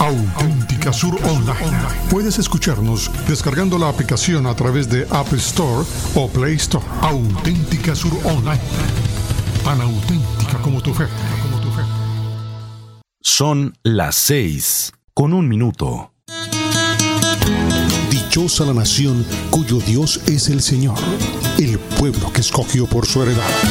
Auténtica Sur Online. Puedes escucharnos descargando la aplicación a través de App Store o Play Store. Auténtica Sur Online. Tan auténtica como tu fe. Son las 6:01. Dichosa la nación cuyo Dios es el Señor, el pueblo que escogió por su heredad.